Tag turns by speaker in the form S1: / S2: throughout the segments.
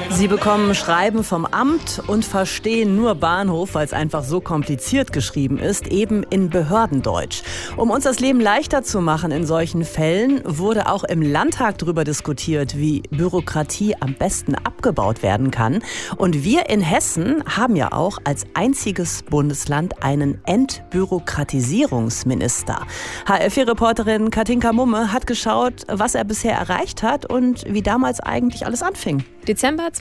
S1: Sie bekommen Schreiben vom Amt und verstehen nur Bahnhof, weil es einfach so kompliziert geschrieben ist, eben in Behördendeutsch. Um uns das Leben leichter zu machen in solchen Fällen, wurde auch im Landtag darüber diskutiert, wie Bürokratie am besten abgebaut werden kann. Und wir in Hessen haben ja auch als einziges Bundesland einen Entbürokratisierungsminister. HR4-Reporterin Katinka Mumme hat geschaut, was er bisher erreicht hat und wie damals eigentlich alles anfing.
S2: Dezember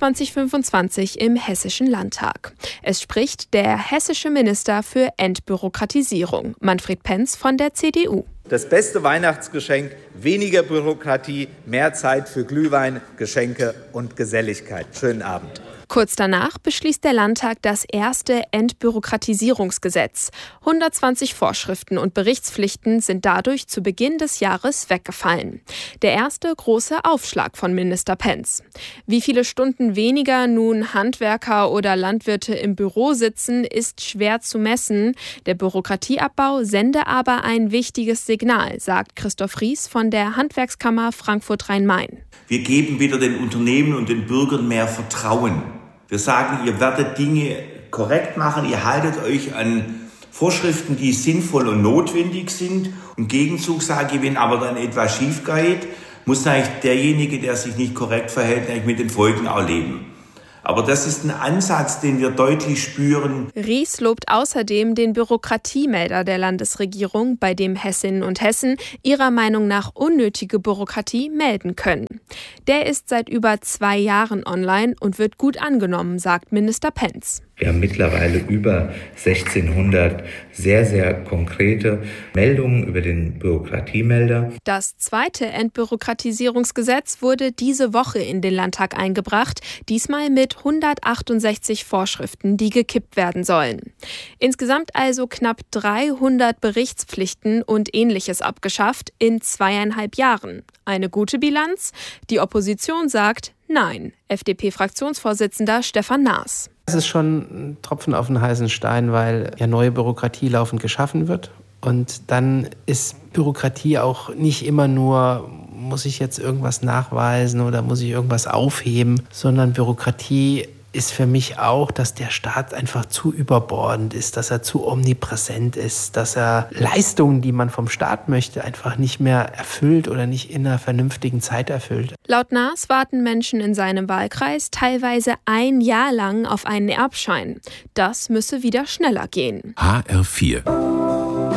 S2: 2025 im Hessischen Landtag. Es spricht der hessische Minister für Entbürokratisierung, Manfred Penz von der CDU.
S3: Das beste Weihnachtsgeschenk: weniger Bürokratie, mehr Zeit für Glühwein, Geschenke und Geselligkeit. Schönen Abend.
S2: Kurz danach beschließt der Landtag das erste Entbürokratisierungsgesetz. 120 Vorschriften und Berichtspflichten sind dadurch zu Beginn des Jahres weggefallen. Der erste große Aufschlag von Minister Penz. Wie viele Stunden weniger nun Handwerker oder Landwirte im Büro sitzen, ist schwer zu messen. Der Bürokratieabbau sende aber ein wichtiges Signal, sagt Christoph Ries von der Handwerkskammer Frankfurt-Rhein-Main.
S4: Wir geben wieder den Unternehmen und den Bürgern mehr Vertrauen. Wir sagen, ihr werdet Dinge korrekt machen, ihr haltet euch an Vorschriften, die sinnvoll und notwendig sind. Im Gegenzug sage ich, wenn aber dann etwas schief geht, muss eigentlich derjenige, der sich nicht korrekt verhält, eigentlich mit den Folgen auch leben. Aber das ist ein Ansatz, den wir deutlich spüren.
S2: Ries lobt außerdem den Bürokratiemelder der Landesregierung, bei dem Hessinnen und Hessen ihrer Meinung nach unnötige Bürokratie melden können. Der ist seit über 2 Jahren online und wird gut angenommen, sagt Minister Penz.
S5: Wir haben mittlerweile über 1600 sehr, sehr konkrete Meldungen über den Bürokratiemelder.
S2: Das zweite Entbürokratisierungsgesetz wurde diese Woche in den Landtag eingebracht, diesmal mit 168 Vorschriften, die gekippt werden sollen. Insgesamt also knapp 300 Berichtspflichten und Ähnliches abgeschafft in 2,5 Jahren. Eine gute Bilanz? Die Opposition sagt nein. FDP-Fraktionsvorsitzender Stefan Naas.
S6: Es ist schon ein Tropfen auf den heißen Stein, weil ja neue Bürokratie laufend geschaffen wird. Und dann ist Bürokratie auch nicht immer nur, muss ich jetzt irgendwas nachweisen oder muss ich irgendwas aufheben, sondern Bürokratie ist für mich auch, dass der Staat einfach zu überbordend ist, dass er zu omnipräsent ist, dass er Leistungen, die man vom Staat möchte, einfach nicht mehr erfüllt oder nicht in einer vernünftigen Zeit erfüllt.
S2: Laut Naas warten Menschen in seinem Wahlkreis teilweise 1 Jahr lang auf einen Erbschein. Das müsse wieder schneller gehen.
S7: HR4